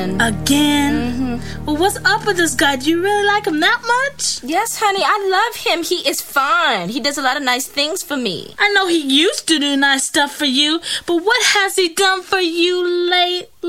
again. Again? Well, what's up with this guy? Do you really like him that much? Yes, honey, I love him. He is fine. He does a lot of nice things for me. I know he used to do nice stuff for you, but what has he done for you lately?